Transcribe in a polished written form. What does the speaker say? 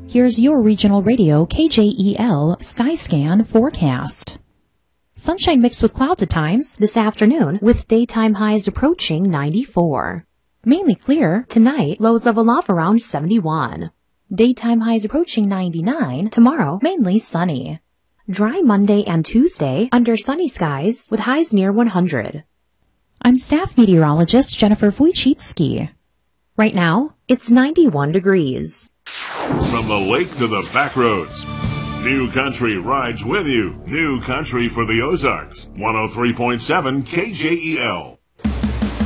Here's your regional radio KJEL Skyscan forecast. Sunshine mixed with clouds at times this afternoon with daytime highs approaching 94. Mainly clear tonight, lows level off around 71. Daytime highs approaching 99. Tomorrow, mainly sunny. Dry Monday and Tuesday under sunny skies with highs near 100. I'm staff meteorologist Jennifer Wojcicki. Right now, it's 91 degrees. From the lake to the back roads, New Country rides with you. New Country for the Ozarks. 103.7 KJEL.